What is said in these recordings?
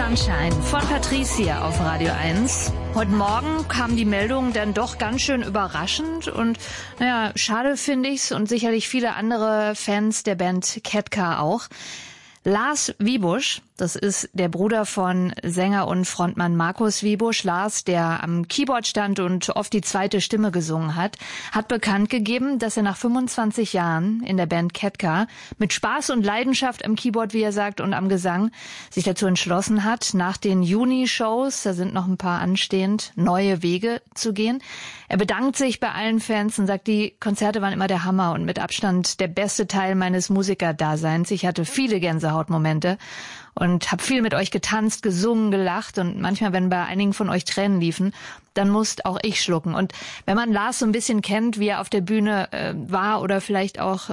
Sunshine von Patrice hier auf Radio 1. Heute Morgen kam die Meldung dann doch ganz schön überraschend und naja, schade finde ich's und sicherlich viele andere Fans der Band Ketka auch. Lars Wiebusch, das ist der Bruder von Sänger und Frontmann Markus Wiebusch. Lars, der am Keyboard stand und oft die zweite Stimme gesungen hat bekannt gegeben, dass er nach 25 Jahren in der Band Ketka mit Spaß und Leidenschaft am Keyboard, wie er sagt, und am Gesang sich dazu entschlossen hat, nach den Juni-Shows, da sind noch ein paar anstehend, neue Wege zu gehen. Er bedankt sich bei allen Fans und sagt, die Konzerte waren immer der Hammer und mit Abstand der beste Teil meines Musikerdaseins. Ich hatte viele Gänsehautmomente und habe viel mit euch getanzt, gesungen, gelacht und manchmal, wenn bei einigen von euch Tränen liefen, dann musste auch ich schlucken. Und wenn man Lars so ein bisschen kennt, wie er auf der Bühne war oder vielleicht auch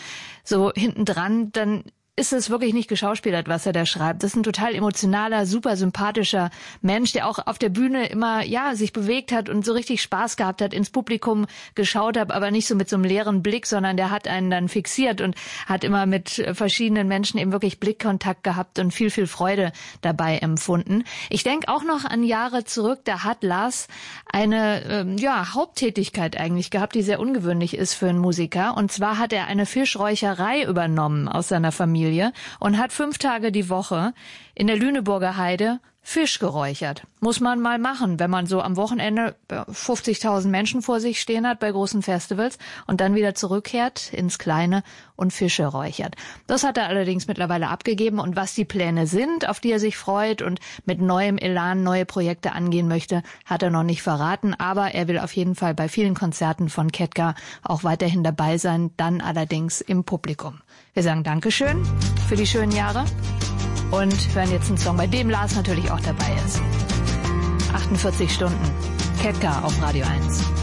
so hintendran, dann ist es wirklich nicht geschauspielert, was er da schreibt. Das ist ein total emotionaler, super sympathischer Mensch, der auch auf der Bühne immer, ja, sich bewegt hat und so richtig Spaß gehabt hat, ins Publikum geschaut hat, aber nicht so mit so einem leeren Blick, sondern der hat einen dann fixiert und hat immer mit verschiedenen Menschen eben wirklich Blickkontakt gehabt und viel, viel Freude dabei empfunden. Ich denke auch noch an Jahre zurück, da hat Lars eine Haupttätigkeit eigentlich gehabt, die sehr ungewöhnlich ist für einen Musiker. Und zwar hat er eine Fischräucherei übernommen aus seiner Familie und hat 5 Tage die Woche in der Lüneburger Heide Fisch geräuchert. Muss man mal machen, wenn man so am Wochenende 50.000 Menschen vor sich stehen hat bei großen Festivals und dann wieder zurückkehrt ins Kleine und Fische räuchert. Das hat er allerdings mittlerweile abgegeben und was die Pläne sind, auf die er sich freut und mit neuem Elan neue Projekte angehen möchte, hat er noch nicht verraten, aber er will auf jeden Fall bei vielen Konzerten von Ketka auch weiterhin dabei sein, dann allerdings im Publikum. Wir sagen Dankeschön für die schönen Jahre und hören jetzt einen Song, bei dem Lars natürlich auch dabei ist. 48 Stunden. Ketka auf Radio 1.